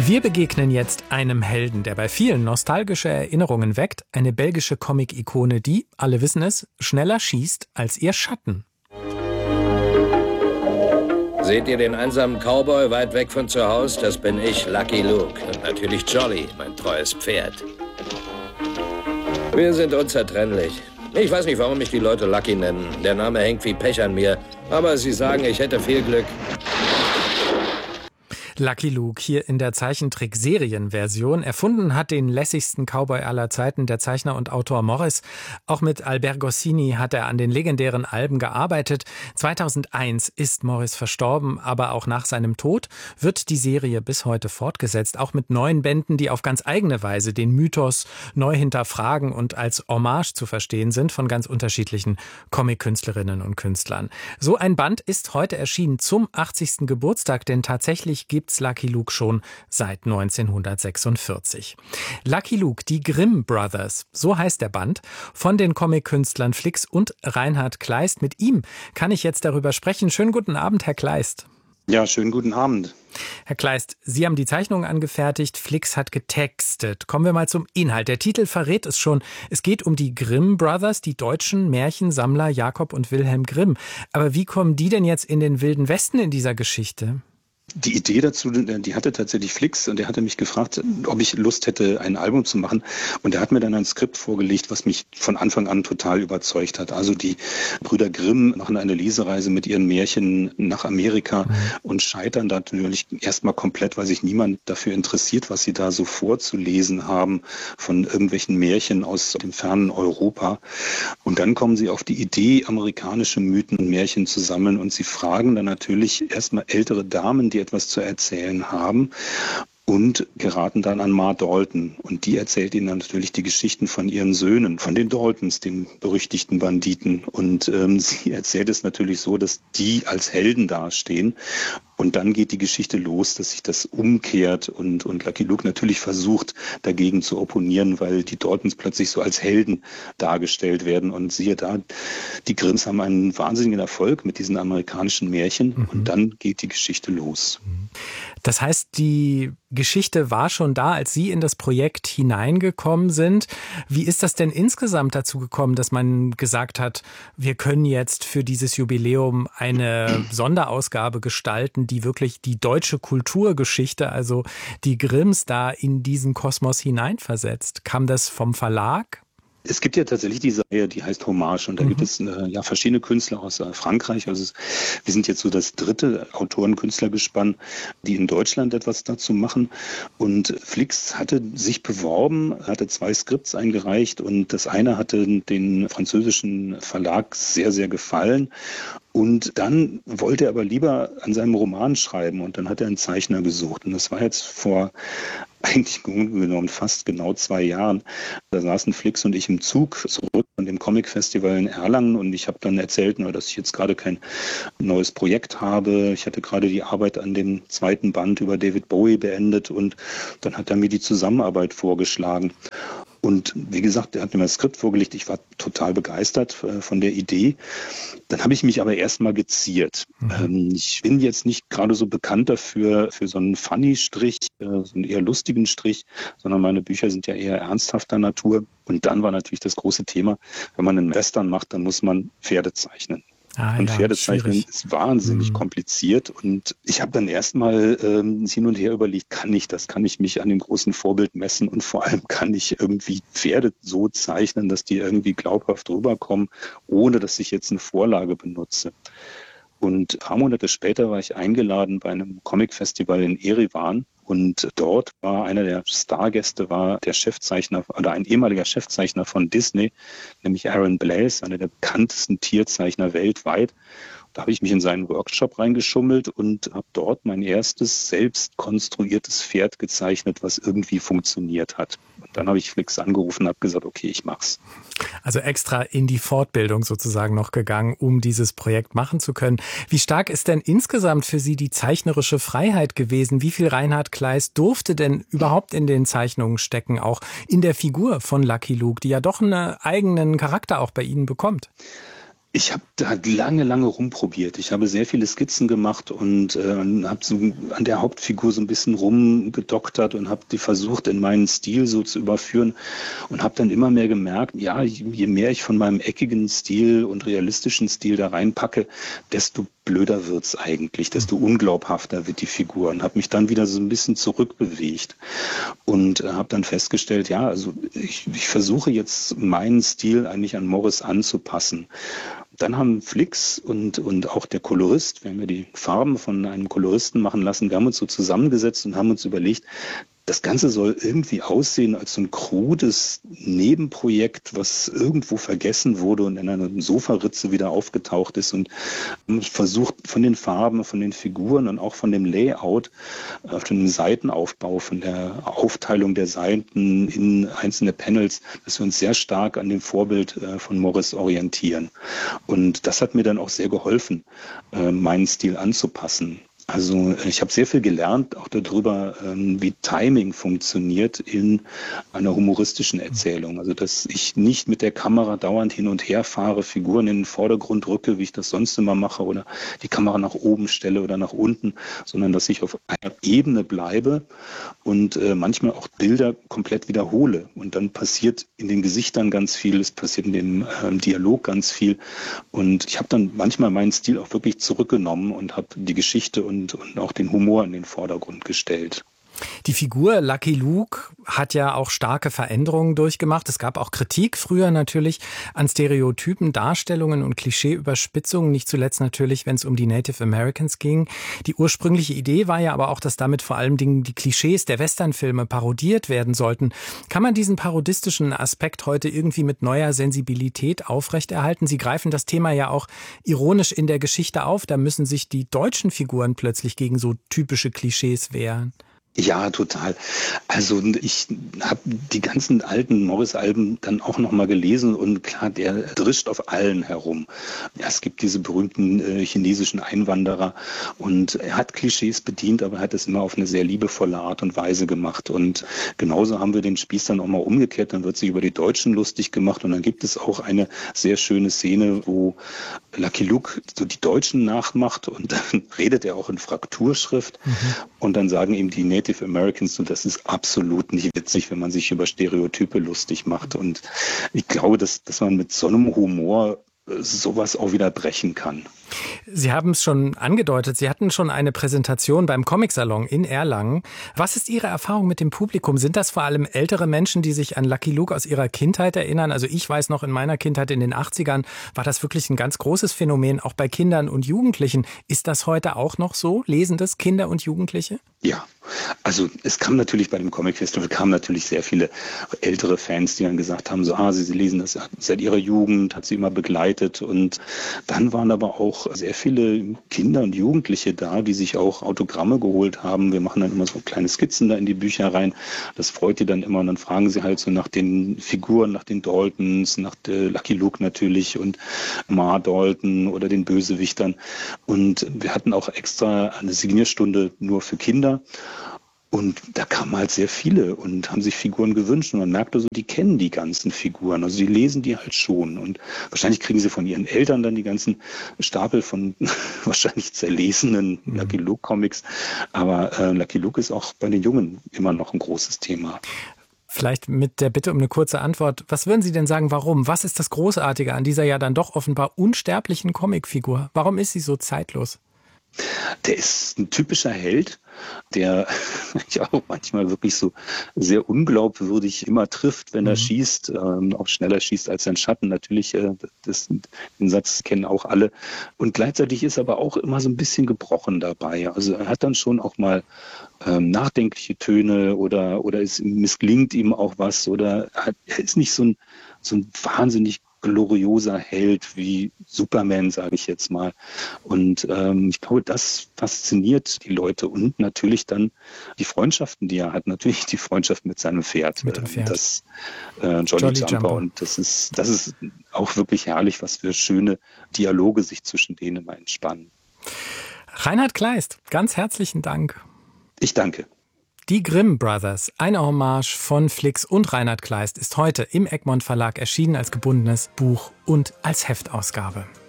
Wir begegnen jetzt einem Helden, der bei vielen nostalgische Erinnerungen weckt. Eine belgische Comic-Ikone, die, alle wissen es, schneller schießt als ihr Schatten. Seht ihr den einsamen Cowboy weit weg von zu Hause? Das bin ich, Lucky Luke. Und natürlich Jolly, mein treues Pferd. Wir sind unzertrennlich. Ich weiß nicht, warum mich die Leute Lucky nennen. Der Name hängt wie Pech an mir. Aber sie sagen, ich hätte viel Glück. Lucky Luke hier in der Zeichentrick-Serienversion. Erfunden hat den lässigsten Cowboy aller Zeiten der Zeichner und Autor Morris. Auch mit Albert Goscinny hat er an den legendären Alben gearbeitet. 2001 ist Morris verstorben, aber auch nach seinem Tod wird die Serie bis heute fortgesetzt. Auch mit neuen Bänden, die auf ganz eigene Weise den Mythos neu hinterfragen und als Hommage zu verstehen sind von ganz unterschiedlichen Comic-Künstlerinnen und Künstlern. So ein Band ist heute erschienen zum 80. Geburtstag, denn tatsächlich gibt's Lucky Luke schon seit 1946. Lucky Luke, die Grimm Brothers, so heißt der Band, von den Comic-Künstlern Flix und Reinhard Kleist. Mit ihm kann ich jetzt darüber sprechen. Schönen guten Abend, Herr Kleist. Ja, schönen guten Abend. Herr Kleist, Sie haben die Zeichnungen angefertigt, Flix hat getextet. Kommen wir mal zum Inhalt. Der Titel verrät es schon. Es geht um die Grimm Brothers, die deutschen Märchensammler Jakob und Wilhelm Grimm. Aber wie kommen die denn jetzt in den Wilden Westen in dieser Geschichte? Die Idee dazu, die hatte tatsächlich Flix und der hatte mich gefragt, ob ich Lust hätte, ein Album zu machen. Und er hat mir dann ein Skript vorgelegt, was mich von Anfang an total überzeugt hat. Also die Brüder Grimm machen eine Lesereise mit ihren Märchen nach Amerika und scheitern da natürlich erstmal komplett, weil sich niemand dafür interessiert, was sie da so vorzulesen haben von irgendwelchen Märchen aus dem fernen Europa. Und dann kommen sie auf die Idee, amerikanische Mythen und Märchen zu sammeln und sie fragen dann natürlich erstmal ältere Damen, die etwas zu erzählen haben und geraten dann an Ma Dalton. Und die erzählt ihnen dann natürlich die Geschichten von ihren Söhnen, von den Daltons, den berüchtigten Banditen. Und sie erzählt es natürlich so, dass die als Helden dastehen. Und dann geht die Geschichte los, dass sich das umkehrt und Lucky Luke natürlich versucht, dagegen zu opponieren, weil die Daltons plötzlich so als Helden dargestellt werden. Und siehe da, die Grimms haben einen wahnsinnigen Erfolg mit diesen amerikanischen Märchen und dann geht die Geschichte los. Das heißt, die Geschichte war schon da, als Sie in das Projekt hineingekommen sind. Wie ist das denn insgesamt dazu gekommen, dass man gesagt hat, wir können jetzt für dieses Jubiläum eine Sonderausgabe gestalten, die wirklich die deutsche Kulturgeschichte, also die Grimms, da in diesen Kosmos hineinversetzt? Kam das vom Verlag? Es gibt ja tatsächlich diese Reihe, die heißt Hommage und da gibt es verschiedene Künstler aus Frankreich. Also wir sind jetzt so das dritte Autoren-Künstlergespann, die in Deutschland etwas dazu machen. Und Flix hatte sich beworben, hatte 2 Skripts eingereicht und das eine hatte den französischen Verlag sehr, sehr gefallen. Und dann wollte er aber lieber an seinem Roman schreiben und dann hat er einen Zeichner gesucht. Und das war jetzt vor eigentlich genommen fast genau 2 Jahren. Da saßen Flix und ich im Zug zurück von dem Comic-Festival in Erlangen und ich habe dann erzählt, dass ich jetzt gerade kein neues Projekt habe. Ich hatte gerade die Arbeit an dem 2. Band über David Bowie beendet und dann hat er mir die Zusammenarbeit vorgeschlagen. Und wie gesagt, er hat mir das Skript vorgelegt. Ich war total begeistert von der Idee. Dann habe ich mich aber erstmal geziert. Ich bin jetzt nicht gerade so bekannt dafür, für so einen Funny-Strich, so einen eher lustigen Strich, sondern meine Bücher sind ja eher ernsthafter Natur. Und dann war natürlich das große Thema, wenn man einen Western macht, dann muss man Pferde zeichnen. Und Pferdezeichnen ist wahnsinnig kompliziert und ich habe dann erstmal hin und her überlegt, kann ich mich an dem großen Vorbild messen und vor allem kann ich irgendwie Pferde so zeichnen, dass die irgendwie glaubhaft rüberkommen, ohne dass ich jetzt eine Vorlage benutze. Und ein paar Monate später war ich eingeladen bei einem Comic-Festival in Erivan. Und dort war einer der Stargäste, war der Chefzeichner oder ein ehemaliger Chefzeichner von Disney, nämlich Aaron Blaise, einer der bekanntesten Tierzeichner weltweit. Da habe ich mich in seinen Workshop reingeschummelt und habe dort mein erstes selbst konstruiertes Pferd gezeichnet, was irgendwie funktioniert hat. Und dann habe ich Flix angerufen und habe gesagt, okay, ich mach's. Also extra in die Fortbildung sozusagen noch gegangen, um dieses Projekt machen zu können. Wie stark ist denn insgesamt für Sie die zeichnerische Freiheit gewesen? Wie viel Reinhard Kleist durfte denn überhaupt in den Zeichnungen stecken, auch in der Figur von Lucky Luke, die ja doch einen eigenen Charakter auch bei Ihnen bekommt? Ich habe da lange rumprobiert. Ich habe sehr viele Skizzen gemacht und habe so an der Hauptfigur so ein bisschen rumgedoktert und habe die versucht, in meinen Stil so zu überführen und habe dann immer mehr gemerkt, ja, je mehr ich von meinem eckigen Stil und realistischen Stil da reinpacke, desto blöder wird's eigentlich, desto unglaubhafter wird die Figur und habe mich dann wieder so ein bisschen zurückbewegt und habe dann festgestellt, ja, also ich versuche jetzt meinen Stil eigentlich an Morris anzupassen. Dann haben Flix und auch der Kolorist, wir haben ja die Farben von einem Koloristen machen lassen, wir haben uns so zusammengesetzt und haben uns überlegt, das Ganze soll irgendwie aussehen als so ein krudes Nebenprojekt, was irgendwo vergessen wurde und in einer Sofaritze wieder aufgetaucht ist und versucht von den Farben, von den Figuren und auch von dem Layout, von dem Seitenaufbau, von der Aufteilung der Seiten in einzelne Panels, dass wir uns sehr stark an dem Vorbild von Morris orientieren. Und das hat mir dann auch sehr geholfen, meinen Stil anzupassen. Also ich habe sehr viel gelernt, auch darüber, wie Timing funktioniert in einer humoristischen Erzählung. Also dass ich nicht mit der Kamera dauernd hin und her fahre, Figuren in den Vordergrund rücke, wie ich das sonst immer mache, oder die Kamera nach oben stelle oder nach unten, sondern dass ich auf einer Ebene bleibe und manchmal auch Bilder komplett wiederhole. Und dann passiert in den Gesichtern ganz viel, es passiert in dem Dialog ganz viel. Und ich habe dann manchmal meinen Stil auch wirklich zurückgenommen und habe die Geschichte und auch den Humor in den Vordergrund gestellt. Die Figur Lucky Luke hat ja auch starke Veränderungen durchgemacht. Es gab auch Kritik früher natürlich an Stereotypen, Darstellungen und Klischeeüberspitzungen, nicht zuletzt natürlich, wenn es um die Native Americans ging. Die ursprüngliche Idee war ja aber auch, dass damit vor allem die Klischees der Westernfilme parodiert werden sollten. Kann man diesen parodistischen Aspekt heute irgendwie mit neuer Sensibilität aufrechterhalten? Sie greifen das Thema ja auch ironisch in der Geschichte auf. Da müssen sich die deutschen Figuren plötzlich gegen so typische Klischees wehren. Ja, total. Also ich habe die ganzen alten Morris-Alben dann auch nochmal gelesen und klar, der drischt auf allen herum. Ja, es gibt diese berühmten chinesischen Einwanderer und er hat Klischees bedient, aber er hat es immer auf eine sehr liebevolle Art und Weise gemacht. Und genauso haben wir den Spieß dann auch mal umgekehrt, dann wird sich über die Deutschen lustig gemacht und dann gibt es auch eine sehr schöne Szene, wo Lucky Luke so die Deutschen nachmacht und dann redet er auch in Frakturschrift und dann sagen ihm die Native Americans, und das ist absolut nicht witzig, wenn man sich über Stereotype lustig macht. Und ich glaube, dass man mit so einem Humor sowas auch wieder brechen kann. Sie haben es schon angedeutet, Sie hatten schon eine Präsentation beim Comic-Salon in Erlangen. Was ist Ihre Erfahrung mit dem Publikum? Sind das vor allem ältere Menschen, die sich an Lucky Luke aus ihrer Kindheit erinnern? Also ich weiß noch, in meiner Kindheit in den 80ern war das wirklich ein ganz großes Phänomen, auch bei Kindern und Jugendlichen. Ist das heute auch noch so? Lesen das Kinder und Jugendliche? Ja, also es kam natürlich bei dem Comic Festival natürlich sehr viele ältere Fans, die dann gesagt haben, sie lesen das seit ihrer Jugend, hat sie immer begleitet. Und dann waren aber auch sehr viele Kinder und Jugendliche da, die sich auch Autogramme geholt haben. Wir machen dann immer so kleine Skizzen da in die Bücher rein. Das freut die dann immer und dann fragen sie halt so nach den Figuren, nach den Daltons, nach der Lucky Luke natürlich und Ma Dalton oder den Bösewichtern. Und wir hatten auch extra eine Signierstunde nur für Kinder. Und da kamen halt sehr viele und haben sich Figuren gewünscht. Und man merkt also, die kennen die ganzen Figuren. Also die lesen die halt schon. Und wahrscheinlich kriegen sie von ihren Eltern dann die ganzen Stapel von wahrscheinlich zerlesenen Lucky Luke Comics. Aber Lucky Luke ist auch bei den Jungen immer noch ein großes Thema. Vielleicht mit der Bitte um eine kurze Antwort. Was würden Sie denn sagen, warum? Was ist das Großartige an dieser ja dann doch offenbar unsterblichen Comicfigur? Warum ist sie so zeitlos? Der ist ein typischer Held, der ja auch manchmal wirklich so sehr unglaubwürdig immer trifft, wenn er schießt, auch schneller schießt als sein Schatten. Natürlich, den Satz kennen auch alle. Und gleichzeitig ist er aber auch immer so ein bisschen gebrochen dabei. Also er hat dann schon auch mal nachdenkliche Töne oder es misslingt ihm auch was oder er ist nicht so ein wahnsinnig glorioser Held wie Superman, sage ich jetzt mal. Und ich glaube, das fasziniert die Leute und natürlich dann die Freundschaften, die er hat. Natürlich die Freundschaft mit seinem Pferd. Mit dem Pferd. Das Jolly Jumper. Und das ist auch wirklich herrlich, was für schöne Dialoge sich zwischen denen immer entspannen. Reinhard Kleist, ganz herzlichen Dank. Ich danke. Die Grimm Brothers, eine Hommage von Flix und Reinhard Kleist, ist heute im Egmont Verlag erschienen als gebundenes Buch und als Heftausgabe.